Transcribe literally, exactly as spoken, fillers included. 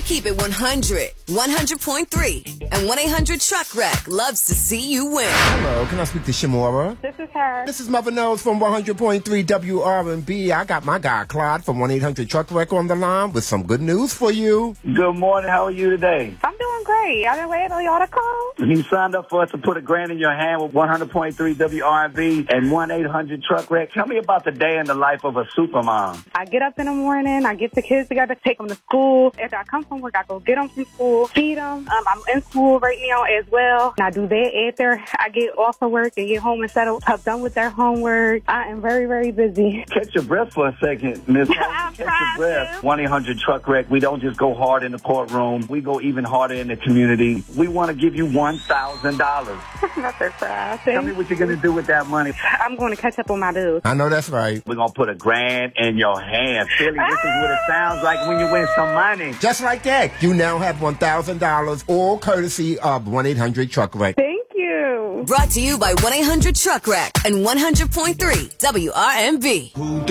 keep it one hundred. one hundred point three. And one eight hundred truck wreck loves to see you win. Hello, can I speak to Shamora? This is her. This is Mother Nose from one hundred point three W R and B. I got my guy Clyde from one eight hundred truck wreck on the line with some good news for you. Good morning. How are you today? I'm doing great. I've been waiting on y'all to call. You signed up for us to put a grand in your hand with one hundred point three W R and B and one eight hundred truck wreck. Tell me about the day in the life of a supermom. I get up in the morning. I get the kids together, take them to school. After I come from work, I go get them from school, feed them. Um, I'm in school right now as well. And I do that after I get off of work and get home and settle. I'm done with their homework. I am very, very busy. Catch your breath for a second, Miss. Catch your breath. one eight hundred truck wreck. We don't just go hard in the courtroom. We go even harder in the community. We want to give you one thousand dollars. That's surprising. Tell me what you're going to do with that money. I'm going to catch up on my bills. I know that's right. We're going to put a grand in your hand. Philly, this is what it sounds like when you win some money. Just like that, you now have one thousand dollars, all courtesy of one eight hundred truck wreck. Thank you. Brought to you by one eight hundred truck wreck and one hundred point three W R M B.